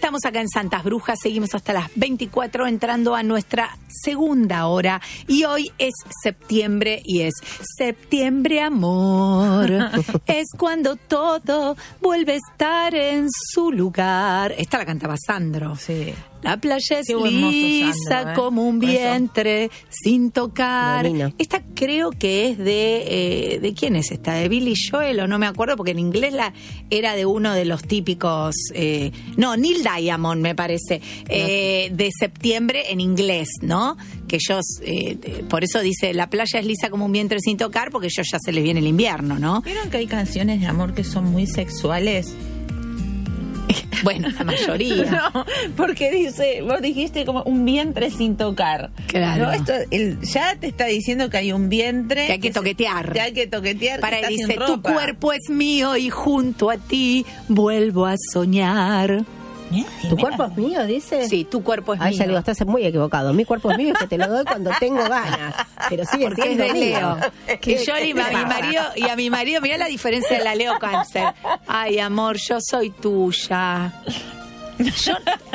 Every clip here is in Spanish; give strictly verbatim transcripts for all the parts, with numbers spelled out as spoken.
Estamos acá en Santas Brujas, seguimos hasta las veinticuatro entrando a nuestra segunda hora y hoy es septiembre y es septiembre amor, es cuando todo vuelve a estar en su lugar. Esta la cantaba Sandro. Sí. La playa es Qué hermoso, lisa Sandro, ¿eh? como un vientre sin tocar. Divino. Esta creo que es de eh, ¿de quién es esta? ¿De Billy Joel o no me acuerdo? Porque en inglés la era de uno de los típicos eh, no, Neil Diamond me parece eh, de septiembre en inglés, ¿no? Que ellos eh, por eso dice la playa es lisa como un vientre sin tocar, porque ellos ya se les viene el invierno, ¿no? ¿Vieron que hay canciones de amor que son muy sexuales? Bueno, la mayoría. No, porque dice, vos dijiste como un vientre sin tocar. Claro. No, esto el, ya te está diciendo que hay un vientre Que hay que toquetear. Se, que hay que toquetear. Para que está dice, sin tu ropa. cuerpo es mío y junto a ti vuelvo a soñar. Mira, ¿Tu mira. cuerpo es mío, dice? Sí, tu cuerpo es Ay, mío. ya digo, estás muy equivocado. Mi cuerpo es mío y que te lo doy cuando tengo ganas. Pero sigue Porque es siendo de mío. Leo. Que yo y a mi marido, y a mi marido, mirá la diferencia de la Leo Cáncer. Ay, amor, yo soy tuya. Yo,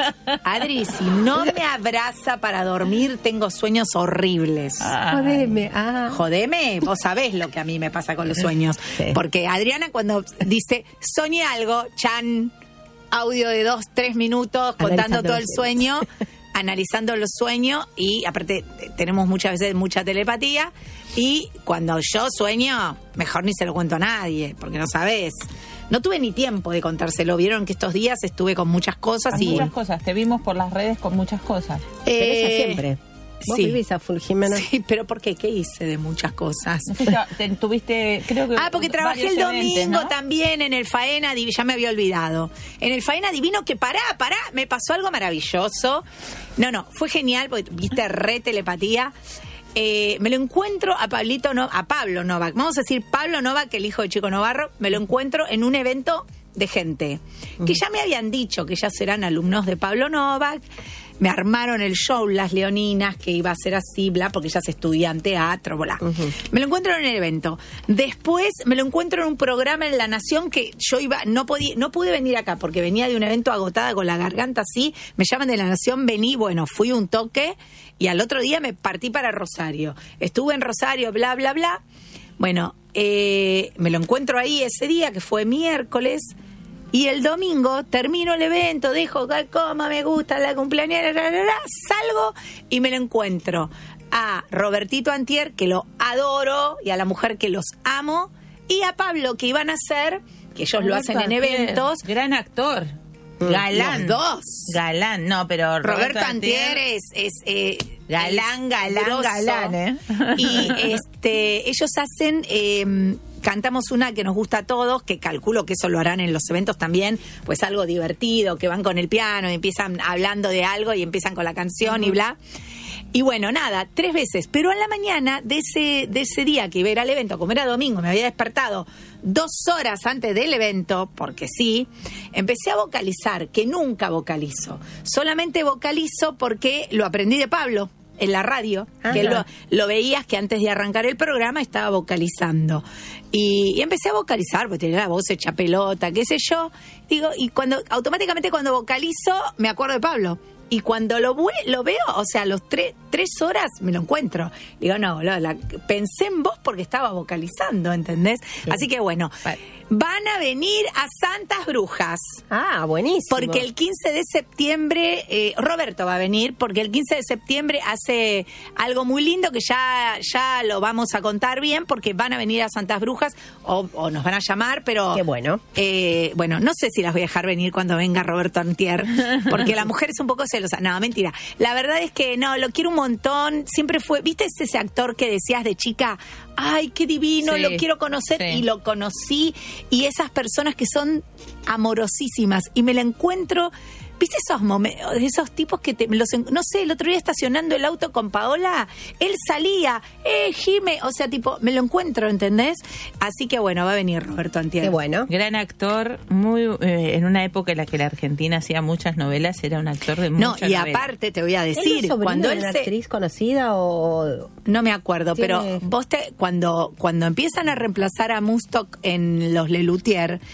Adri, si no me abraza para dormir, tengo sueños horribles. Ah. Jodeme. Ah. Jodeme, vos sabés lo que a mí me pasa con los sueños. Sí. Porque Adriana cuando dice, soñé algo, chan, audio de dos, tres minutos, contando Analizando todo el los sueño, analizando los sueños y aparte tenemos muchas veces mucha telepatía y cuando yo sueño, mejor ni se lo cuento a nadie, porque no sabés. No tuve ni tiempo de contárselo. Vieron que estos días estuve con muchas cosas Hay y... muchas cosas, te vimos por las redes con muchas cosas. Pero ella Eh, siempre. Vos sí. vivís a full, Jimena. Sí, pero ¿por qué? ¿Qué hice de muchas cosas? No sé, te- tuviste, creo que... Ah, porque trabajé el varios domingo eventos, ¿no? también en el Faena Divino, ya me había olvidado. En el Faena Divino, que pará, pará, me pasó algo maravilloso. No, no, fue genial, porque viste re telepatía. Eh, me lo encuentro a Pablito no, a Pablo Novak, vamos a decir Pablo Novak, el hijo de Chico Novarro, me lo encuentro en un evento de gente que ya me habían dicho que ya serán alumnos de Pablo Novak. Me armaron el show Las Leoninas, que iba a ser así, bla, porque ellas estudian teatro, bla. Uh-huh. Me lo encuentro en el evento. Después me lo encuentro en un programa en La Nación que yo iba, no podía, no pude venir acá porque venía de un evento agotada con la garganta así. Me llaman de La Nación, vení, bueno, fui un toque y al otro día me partí para Rosario. Estuve en Rosario, bla, bla, bla. Bueno, eh, me lo encuentro ahí ese día, que fue miércoles. Y el domingo termino el evento, dejo que coma, me gusta la cumpleañera, la, la, la, salgo y me lo encuentro a Robertito Antier, que lo adoro, y a la mujer que los amo, y a Pablo, que iban a hacer, que ellos lo hacen en eventos. Gran actor. Galán. Los dos. Galán, no, pero Roberto, Roberto Antier es... es eh, Galán, es galán, grosso. galán, ¿eh? Y este, ellos hacen... Eh, cantamos una que nos gusta a todos, que calculo que eso lo harán en los eventos también, pues algo divertido, que van con el piano y empiezan hablando de algo y empiezan con la canción uh-huh. y bla. Y bueno, nada, tres veces. Pero a la mañana de ese, de ese día que iba a ir al evento, como era domingo, me había despertado dos horas antes del evento, porque sí, empecé a vocalizar, que nunca vocalizo. Solamente vocalizo porque lo aprendí de Pablo en la radio, ah, que lo, lo veías que antes de arrancar el programa estaba vocalizando. Y, y empecé a vocalizar, porque tenía la voz hecha pelota, qué sé yo. Digo, y cuando automáticamente cuando vocalizo, me acuerdo de Pablo. Y cuando lo, lo veo, o sea, a los tres, tres horas me lo encuentro. Digo, no, la, la, pensé en vos porque estaba vocalizando, ¿entendés? Sí. Así que bueno, vale. Van a venir a Santas Brujas. Ah, buenísimo. Porque el quince de septiembre, eh, Roberto va a venir, porque el quince de septiembre hace algo muy lindo que ya, ya lo vamos a contar bien, porque van a venir a Santas Brujas, o, o nos van a llamar, pero... Qué bueno. Eh, bueno, no sé si las voy a dejar venir cuando venga Roberto Antier, porque la mujer es un poco celosa. No, mentira. La verdad es que no, lo quiero un montón. Siempre fue, ¿viste ese actor que decías de chica? Ay, qué divino, sí, lo quiero conocer. Sí. Y lo conocí. Y esas personas que son amorosísimas. Y me la encuentro... ¿Viste esos momentos, esos tipos que te, los, no sé, el otro día estacionando el auto con Paola, él salía, eh, Jime, o sea, tipo, me lo encuentro, ¿entendés? Así que bueno, va a venir Roberto Antier. Qué bueno. Gran actor, muy eh, en una época en la que la Argentina hacía muchas novelas, era un actor de muchas novelas. No, y novelas. aparte te voy a decir, ¿Él cuando de él una se... actriz conocida o...? No me acuerdo, ¿Tiene? Pero vos te, cuando, cuando empiezan a reemplazar a Mustok en los Lelutier,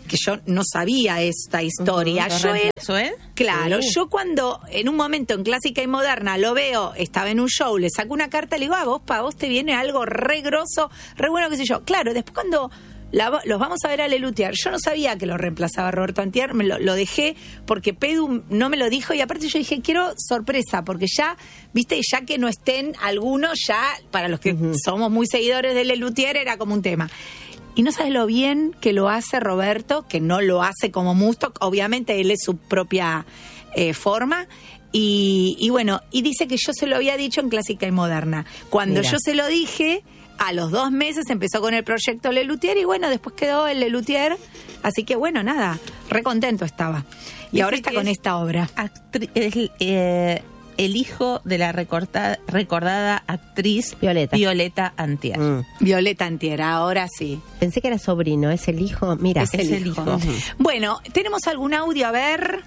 que yo no sabía esta historia. ¿Lo Yo él, reemplazó él? Claro, Sí. yo cuando en un momento en Clásica y Moderna lo veo, estaba en un show, le saco una carta, le digo, ah, vos, pa, vos te viene algo re grosso, re bueno, qué sé yo. Claro, después cuando la- los vamos a ver a Lelutier, yo no sabía que lo reemplazaba Roberto Antier, me lo, lo dejé porque Pedu no me lo dijo y aparte yo dije, quiero sorpresa, porque ya, viste, ya que no estén algunos, ya para los que somos muy seguidores de Lelutier era como un tema. Y no sabes lo bien que lo hace Roberto, que no lo hace como Musto, obviamente él es su propia eh, forma. Y, y bueno, y dice que yo se lo había dicho en Clásica y Moderna. Cuando Mira. yo se lo dije, a los dos meses empezó con el proyecto Lelutier y bueno, después quedó el Lelutier. Así que bueno, nada, re contento estaba. Y Dice ahora está que con es esta obra. Actri- es, eh, el hijo de la recorta- recordada actriz Violeta. Violeta Antier. Mm. Violeta Antier, ahora sí. Pensé que era sobrino, es el hijo. Mira, Es el hijo. Ujú. Bueno, ¿tenemos algún audio? A ver.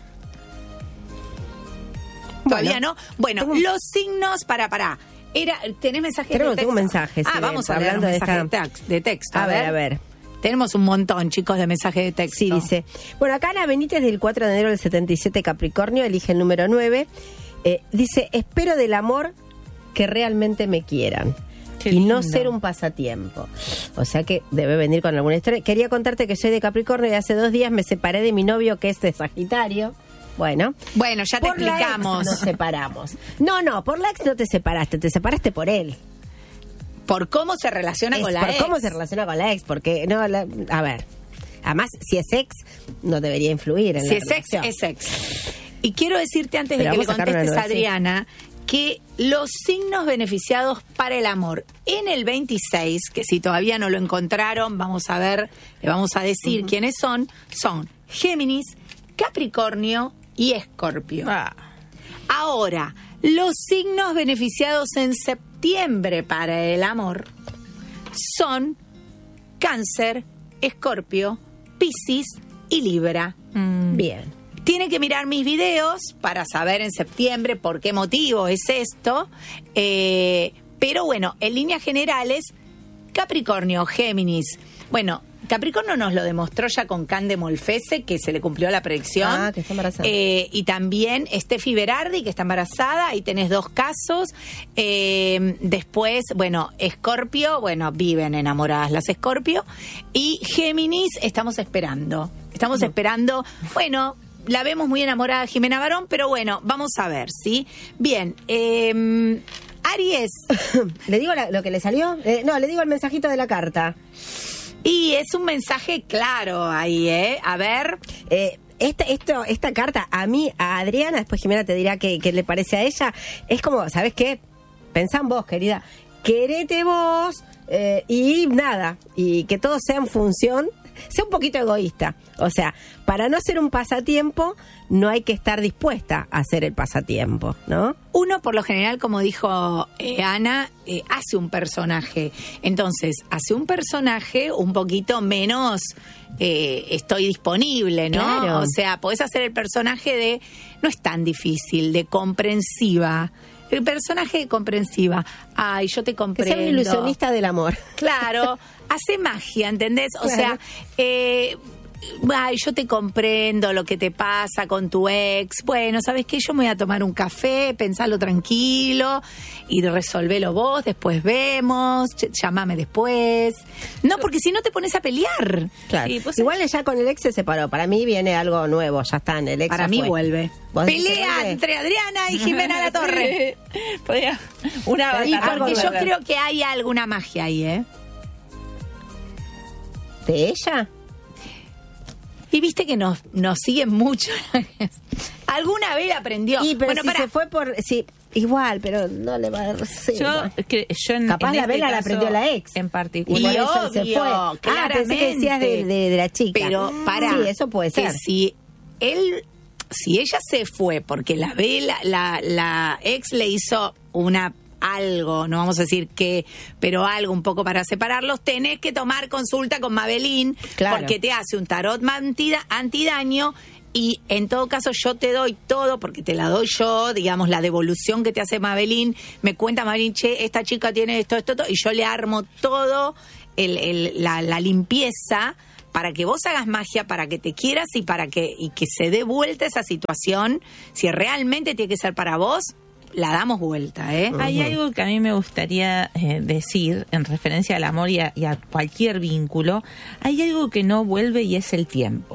Todavía Bueno, no. Bueno, tengo- los signos, para, para. Era, ¿tenés mensajes Tenemos- de texto? tengo mensajes, Ah, sí, vamos a hablando leer de mensajes esta- de, tex- de texto. A ver, a ver. Tenemos un montón, chicos, de mensajes de texto. Sí, dice. Bueno, acá Ana Benítez del cuatro de enero del setenta y siete, Capricornio, elige el número nueve. Eh, dice, espero del amor que realmente me quieran. Qué y no lindo. ser un pasatiempo. O sea que debe venir con alguna historia. Quería contarte que soy de Capricornio y hace dos días me separé de mi novio que es de Sagitario. Bueno. Bueno, ya te Por la ex explicamos. nos separamos. No, no, por la ex no te separaste, te separaste por él. Por cómo se relaciona Es con la por ex. cómo se relaciona con la ex, porque no, la- a ver, además si es ex no debería influir en Si la es ex, relación. es ex. Y quiero decirte antes Pero de que le vamos a sacar una contestes a nueva, sí. Adriana que los signos beneficiados para el amor en el veintiséis, que si todavía no lo encontraron, vamos a ver, le vamos a decir quiénes son, son Géminis, Capricornio y Escorpio. Ah, Ahora, los signos beneficiados en septiembre para el amor son Cáncer, Escorpio, Piscis y Libra. mm, Bien. Tiene que mirar mis videos para saber en septiembre por qué motivo es esto. Eh, pero bueno, en líneas generales, Capricornio, Géminis. Bueno, Capricornio nos lo demostró ya con Cande Molfese, que se le cumplió la predicción. Ah, que está embarazada. Eh, y también Steffi Berardi, que está embarazada. Ahí tenés dos casos. Eh, después, bueno, Escorpio, bueno, viven enamoradas las Escorpio. Y Géminis, estamos esperando. Estamos esperando, bueno... La vemos muy enamorada Jimena Barón, pero bueno, vamos a ver, ¿sí? Bien, eh, Aries, ¿Le digo la- lo que le salió? Eh, no, le digo el mensajito de la carta. y es un mensaje claro ahí, ¿eh? A ver, Eh, esta, esto, esta carta, a mí, a Adriana, después Jimena te dirá qué qué le parece a ella, es como, ¿sabes qué? Pensá en vos, querida. Querete vos eh, y nada, y que todo sea en función, sea un poquito egoísta. O sea, para no hacer un pasatiempo, no hay que estar dispuesta a hacer el pasatiempo, ¿no? uno por lo general, como dijo eh, Ana, eh, hace un personaje. Entonces, hace un personaje un poquito menos eh, estoy disponible, ¿no? Claro. O sea, podés hacer el personaje de, no es tan difícil, de comprensiva. El personaje de comprensiva. Ay, yo te Que comprendo. sea un ilusionista del amor. Claro, hace magia, ¿entendés? O Claro. sea, eh, ay, yo te comprendo lo que te pasa con tu ex. Bueno, ¿sabes qué? Yo me voy a tomar un café, pensalo tranquilo y resolvelo vos, después vemos, ch- llámame después. No, porque si no te pones a pelear. Claro. Sí, pues- Igual ya con el ex se separó. Para mí viene algo nuevo, ya está en el ex. Para ya mí fue. vuelve. ¿Vos decís que Pelea vuelve? entre Adriana y Jimena La Torre. Podría- una Pero, y avatar. algo Porque yo nuevo. creo que hay alguna magia ahí, ¿eh? ¿De ella? Y viste que nos, nos siguen mucho. Alguna vez aprendió. Y pero bueno, si pará. se fue por... Sí, igual, pero no le va a dar... sí, Yo, bueno. que, yo en, Capaz en la este vela la caso aprendió la ex. En Y particular. por Y eso se obvio, fue. Ah, pensé que decías de, claramente. de- de la chica. Pero para Sí, eso puede que ser. si él, si ella se fue porque la vela, la, la ex le hizo una algo, no vamos a decir qué, pero algo un poco para separarlos, tenés que tomar consulta con Mabelín, Claro. porque te hace un tarot antida- antidaño. Y en todo caso yo te doy todo, porque te la doy yo, digamos, la devolución que te hace Mabelín. Me cuenta Mabelín, che, esta chica tiene esto, esto, esto, y yo le armo todo el, el- la, la limpieza para que vos hagas magia, para que te quieras y para que, y que se dé vuelta esa situación, si realmente tiene que ser para vos, la damos vuelta, ¿eh? Hay algo que a mí me gustaría eh, decir en referencia al amor y a, y a cualquier vínculo. Hay algo que no vuelve y es el tiempo.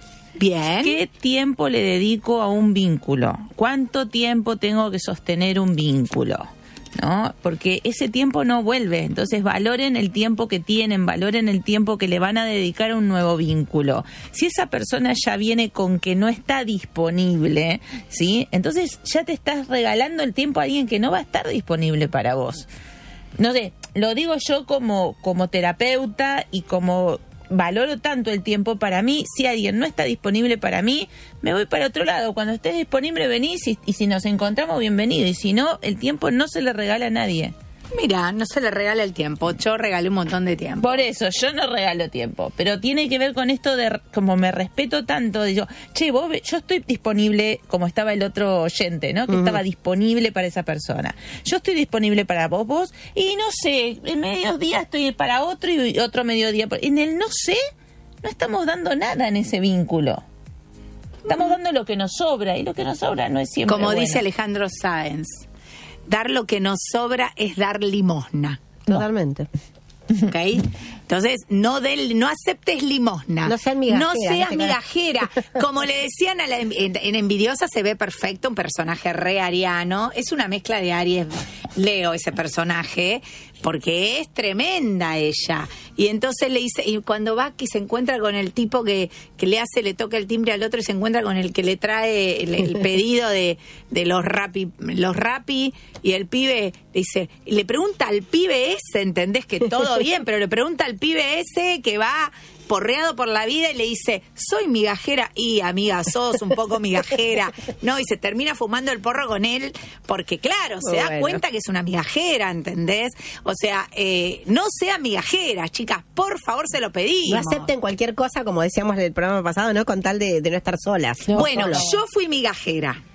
Bien. ¿Qué tiempo le dedico a un vínculo? ¿Cuánto tiempo tengo que sostener un vínculo? ¿No? Porque ese tiempo no vuelve. Entonces valoren el tiempo que tienen, valoren el tiempo que le van a dedicar a un nuevo vínculo. Si esa persona ya viene con que no está disponible, ¿sí? Entonces ya te estás regalando el tiempo a alguien que no va a estar disponible para vos. No sé, lo digo yo como, como terapeuta y como valoro tanto el tiempo para mí. Si alguien no está disponible para mí, me voy para otro lado. Cuando estés disponible venís y, y si nos encontramos, bienvenido. Y si no, el tiempo no se le regala a nadie. Mira, no se le regala el tiempo. Yo regalé un montón de tiempo. Por eso, yo no regalo tiempo. Pero tiene que ver con esto de, como me respeto tanto, de yo, che, vos, yo estoy disponible, como estaba el otro oyente, ¿no? Que uh-huh. estaba disponible para esa persona. Yo estoy disponible para vos, vos, y no sé, en mediodía estoy para otro y otro mediodía. En el no sé, no estamos dando nada en ese vínculo. Estamos dando lo que nos sobra, y lo que nos sobra no es siempre Como bueno. dice Alejandro Sáenz, dar lo que nos sobra es dar limosna. Totalmente. ¿Ok? Entonces, no del, no aceptes limosna. No seas migajera. No seas migajera. Como le decían a la, en, en Envidiosa se ve perfecto, un personaje re ariano. Es una mezcla de Aries, Leo, ese personaje, porque es tremenda ella. Y entonces le dice, y cuando va que se encuentra con el tipo que, que le hace, le toca el timbre al otro y se encuentra con el que le trae el, el pedido de, de los rapi, los rapi, y el pibe dice, y le pregunta al pibe ese, ¿entendés? Que todo bien, pero le pregunta al pibe ese que va porreado por la vida y le dice, soy migajera, y amiga, sos un poco migajera, no, y se termina fumando el porro con él, porque claro, se bueno. da cuenta que es una migajera, ¿entendés? O sea, eh, no sean migajeras, chicas, por favor, se lo pedimos. No acepten cualquier cosa, como decíamos en el programa pasado, ¿no? Con tal de, de no estar solas. No, bueno, solo. yo fui migajera,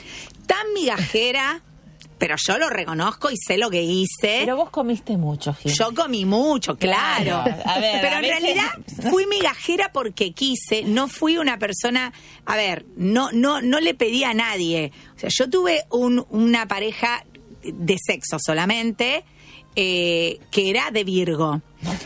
tan migajera, pero yo lo reconozco y sé lo que hice. Pero vos comiste mucho, Gil. Yo comí mucho, claro. Claro. A ver, pero a en veces... realidad fui migajera porque quise, no fui una persona, a ver, no no no le pedí a nadie. O sea, yo tuve un, una pareja de sexo solamente, eh, que era de Virgo.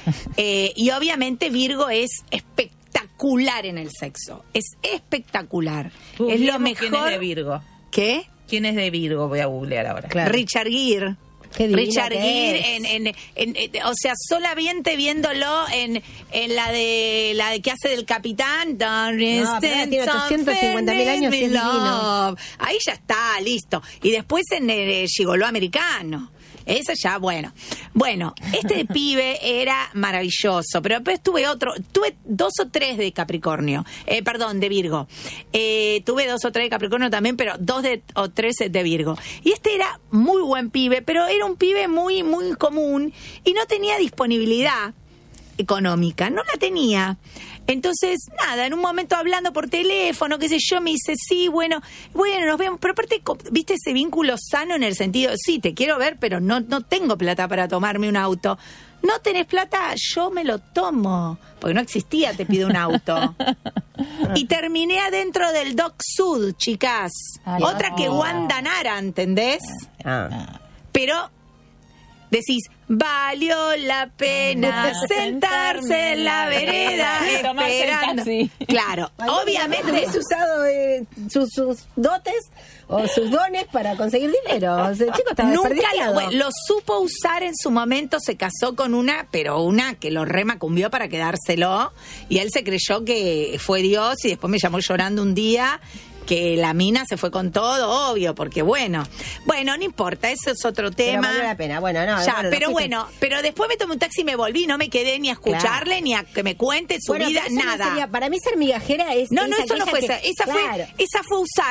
Eh, y obviamente Virgo es espectacular en el sexo. Es espectacular. Uh, es lo mejor. ¿Quién es de Virgo? ¿Qué? ¿Quién es de Virgo? Voy a googlear ahora. Claro. Richard Gere. Qué divino Richard que Gere, es. en, en, en, en- o sea, solamente viéndolo en, en la de la de que hace del capitán. Don't No, pero ahora tiene ochocientos cincuenta mil años y es divino. Ahí ya está, listo. Y después en el Gigoló americano. Eso ya, bueno. Bueno, este pibe era maravilloso, pero después tuve otro, tuve dos o tres de Capricornio, eh, perdón, de Virgo. Eh, tuve dos o tres de Capricornio también, pero dos de, o tres de Virgo. Y este era muy buen pibe, pero era un pibe muy, muy común y no tenía disponibilidad económica, no la tenía. Entonces, nada, en un momento hablando por teléfono, qué sé yo, me dice, sí, bueno, bueno, nos vemos. Pero aparte, co- ¿viste ese vínculo sano en el sentido, sí, te quiero ver, pero no, no tengo plata para tomarme un auto? ¿No tenés plata? Yo me lo tomo. Porque no existía, te pido un auto. Y terminé adentro del Doc Sud, chicas. Ay, Otra no. que Wanda Nara, ¿entendés? Ah. Pero decís, valió la pena sentarse en la vereda Y tomarse el esperando. taxi. Claro, obviamente. hubiese usado eh, sus, sus dotes o sus dones para conseguir dinero. O sea, el chico estaba Nunca desperdiciado. lo, bueno, lo supo usar en su momento, se casó con una, pero una que lo remacumbió para quedárselo, y él se creyó que fue Dios, y después me llamó llorando un día que la mina se fue con todo, obvio, porque bueno, bueno, no importa, eso es otro Pero tema. valió la pena. Bueno, no. Ya, bueno, pero no fuiste- bueno, pero después me tomé un taxi y me volví, no me quedé ni a escucharle, Claro. ni a que me cuente su Bueno, vida, pero eso no nada. sería- para mí ser migajera es... No, no, es eso no aquella fue que- esa. Esa Claro. fue, esa fue usar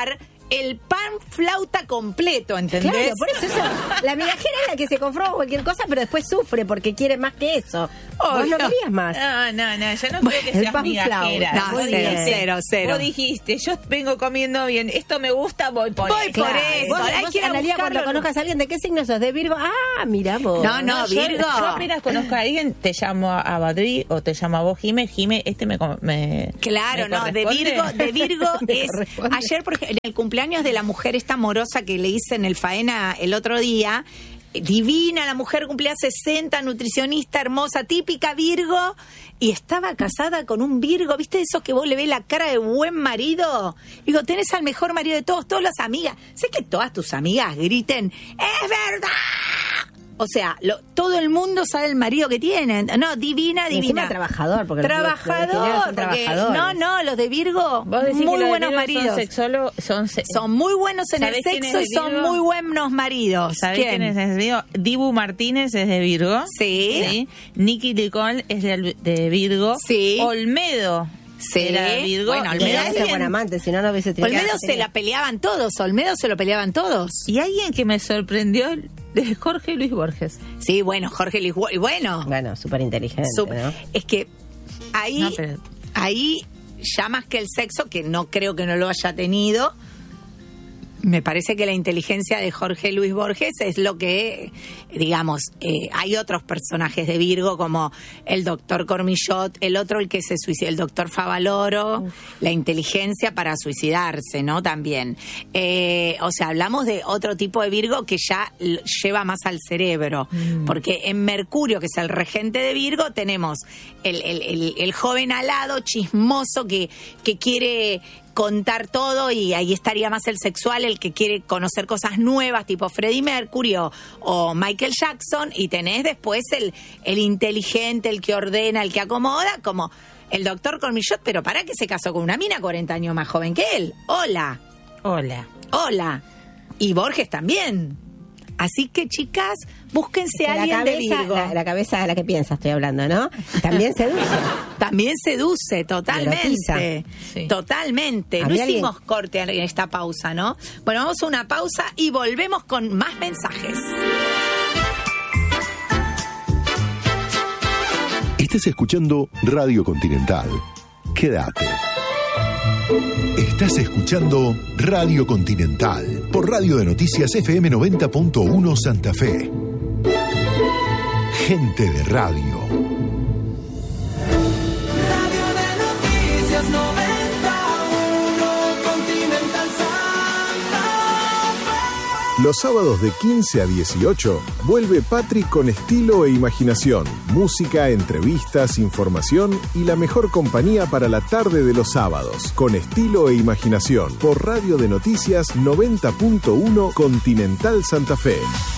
el pan flauta completo, ¿entendés? Claro, por eso, eso la migajera es la que se conforma con cualquier cosa, pero después sufre porque quiere más que eso. Oh, Vos no no. querías más. No, no, no, yo no creo que el seas pan migajera. flauta. No, Vos cero, dijiste- cero, cero. Vos dijiste, yo vengo comiendo bien, esto me gusta, voy por Voy esto. por Claro. eso. Vos, hay vos, que ir a Analía, cuando buscarlo. conozcas a alguien, ¿de qué signo sos? ¿De Virgo? Ah, mira vos. No, no, yo, Virgo. yo apenas conozco a alguien, te llamo a Badri o te llamo a vos, Jime. Jime, este me, co- me Claro, me no, de corresponde. Virgo, de Virgo Me es corresponde. ayer, por ejemplo, en el cumpleaños de la mujer esta amorosa que le hice en el faena el otro día, divina, la mujer cumplía sesenta, nutricionista, hermosa, típica Virgo, y estaba casada con un Virgo, ¿viste eso que vos le ves la cara de buen marido? Digo, tenés al mejor marido de todos, todas las amigas. Sé que todas tus amigas griten, ¡es verdad! O sea, lo- todo el mundo sabe el marido que tienen. No, divina, Y encima divina. trabajador, porque los- los trabajador. virginianos son porque- trabajadores. no, no, los de Virgo, Vos decís que muy los de buenos Virgo maridos. Son sexólogos, son, se- Son muy buenos en el ¿Sabés quién es sexo de y son Virgo? muy buenos maridos. ¿Sabés quién es de Virgo? Dibu Martínez es de Virgo. Sí. Nicky Nicole es de, de Virgo. Sí. Olmedo Sí. era de Virgo. Bueno, Y Olmedo Olmedo alguien- es buen amante, si no, no hubiese tenido Olmedo que- se la peleaban todos, Olmedo se lo peleaban todos. Y alguien que me sorprendió de Jorge Luis Borges. Sí, bueno, Jorge Luis, Bo- y bueno, Bueno, súper inteligente, sup- ¿no? es que ahí, No, pero- ahí ya más que el sexo, que no creo que no lo haya tenido, me parece que la inteligencia de Jorge Luis Borges es lo que, digamos, eh, hay otros personajes de Virgo como el doctor Cormillot, el otro el que se suicida, el doctor Favaloro, la inteligencia para suicidarse, ¿no? También. Eh, o sea, hablamos de otro tipo de Virgo que ya l- lleva más al cerebro, porque en Mercurio, que es el regente de Virgo, tenemos el, el, el, el joven alado, chismoso, que, que quiere contar todo, y ahí estaría más el sexual, el que quiere conocer cosas nuevas, tipo Freddie Mercury o, o Michael Jackson, y tenés después el, el inteligente, el que ordena, el que acomoda, como el doctor Cormillot, pero para que se casó con una mina cuarenta años más joven que él. Hola, Hola. hola. Y Borges también. Así que, chicas, búsquense a la alguien de cabeza, Virgo. la, la cabeza a la que piensa estoy hablando, ¿no? También seduce. También seduce, totalmente. Erotiza. Sí. Totalmente. A No mí hicimos alguien- corte en esta pausa, ¿no? Bueno, vamos a una pausa y volvemos con más mensajes. Estás escuchando Radio Continental. Quédate. Estás escuchando Radio Continental por Radio de Noticias F M noventa punto uno Santa Fe. Gente de radio. Radio de Noticias noventa y uno Continental Santa Fe. Los sábados de quince a dieciocho vuelve Patri con estilo e imaginación, música, entrevistas, información y la mejor compañía para la tarde de los sábados. Con estilo e imaginación por Radio de Noticias noventa punto uno Continental Santa Fe.